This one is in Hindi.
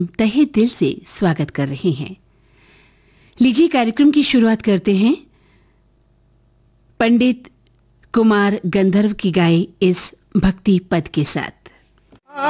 तहे दिल से स्वागत कर रहे हैं। लीजिए कार्यक्रम की शुरुआत करते हैं पंडित कुमार गंधर्व की गाए इस भक्ति पद के साथ।